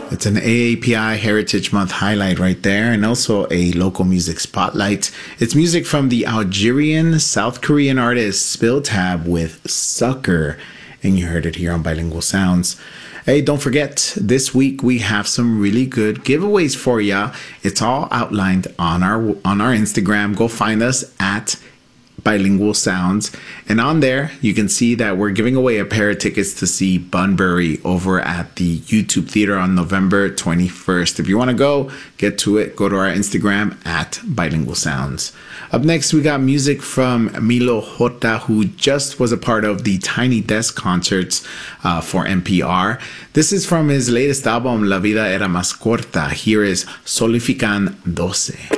It's an AAPI Heritage Month highlight right there, and also a local music spotlight. It's music from the Algerian South Korean artist Spilltab with Sucker, and you heard it here on Bilingual Sounds. Hey, don't forget, this week we have some really good giveaways for ya. It's all outlined on our Instagram. Go find us at Bilingual Sounds, and on there you can see that we're giving away a pair of tickets to see Bunbury over at the YouTube Theater on November 21st. If you want to go, get to it. Go to our Instagram at Bilingual Sounds. Up next, we got music from Milo Jota, who just was a part of the Tiny Desk concerts for NPR. This is from his latest album, La Vida Era Más Corta. Here is Solifican 12.